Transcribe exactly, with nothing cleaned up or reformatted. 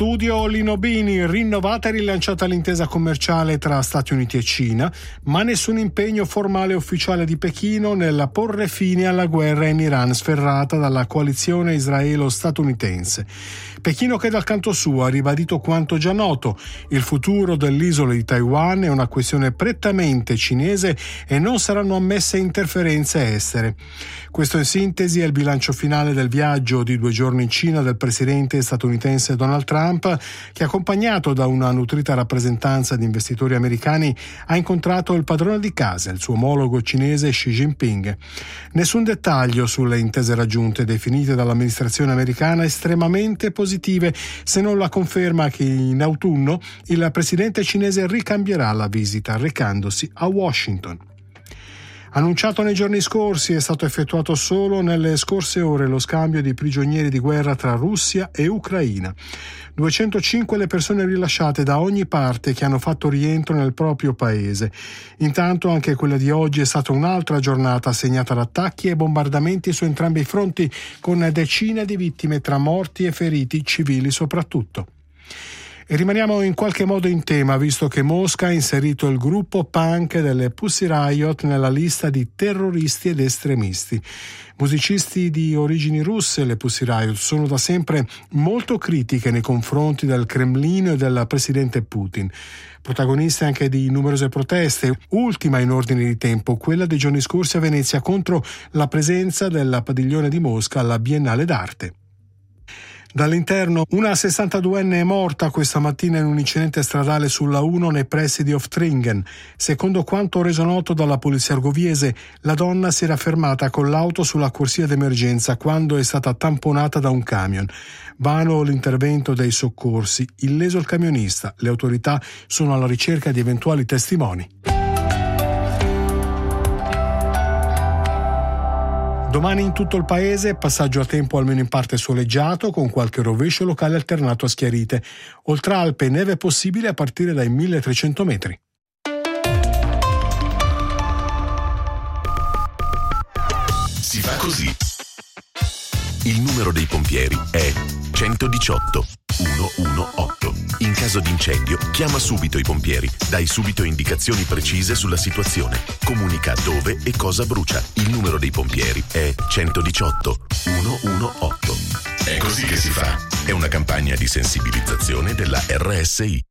studio Lino Bini, rinnovata e rilanciata l'intesa commerciale tra Stati Uniti e Cina, ma nessun impegno formale e ufficiale di Pechino nel porre fine alla guerra in Iran sferrata dalla coalizione israelo-statunitense. Pechino che dal canto suo ha ribadito quanto già noto: il futuro dell'isola di Taiwan è una questione prettamente cinese e non saranno ammesse interferenze estere. Questo in sintesi è il bilancio finale del viaggio di due giorni in Cina del presidente statunitense Donald Trump, che, accompagnato da una nutrita rappresentanza di investitori americani, ha incontrato il padrone di casa, il suo omologo cinese Xi Jinping. Nessun dettaglio sulle intese raggiunte, definite dall'amministrazione americana estremamente positive, se non la conferma che in autunno il presidente cinese ricambierà la visita recandosi a Washington. Annunciato nei giorni scorsi, è stato effettuato solo nelle scorse ore lo scambio di prigionieri di guerra tra Russia e Ucraina. duecentocinque le persone rilasciate da ogni parte che hanno fatto rientro nel proprio paese. Intanto anche quella di oggi è stata un'altra giornata segnata da attacchi e bombardamenti su entrambi i fronti, con decine di vittime tra morti e feriti civili soprattutto. E rimaniamo in qualche modo in tema, visto che Mosca ha inserito il gruppo punk delle Pussy Riot nella lista di terroristi ed estremisti. Musicisti di origini russe, le Pussy Riot sono da sempre molto critiche nei confronti del Cremlino e del presidente Putin. Protagoniste anche di numerose proteste, ultima in ordine di tempo quella dei giorni scorsi a Venezia contro la presenza del padiglione di Mosca alla Biennale d'Arte. Dall'interno, una sessantaduenne è morta questa mattina in un incidente stradale sulla uno nei pressi di Oftringen. Secondo quanto reso noto dalla polizia argoviese, la donna si era fermata con l'auto sulla corsia d'emergenza quando è stata tamponata da un camion. Vano l'intervento dei soccorsi, illeso il camionista. Le autorità sono alla ricerca di eventuali testimoni. Domani in tutto il paese passaggio a tempo almeno in parte soleggiato, con qualche rovescio locale alternato a schiarite. Oltre Alpe neve possibile a partire dai milletrecento metri. Si fa così. Il numero dei pompieri è centodiciotto centodiciotto. In caso di incendio, chiama subito i pompieri, dai subito indicazioni precise sulla situazione, comunica dove e cosa brucia. Il numero dei pompieri è centodiciotto centodiciotto. È così che si fa. È una campagna di sensibilizzazione della R S I.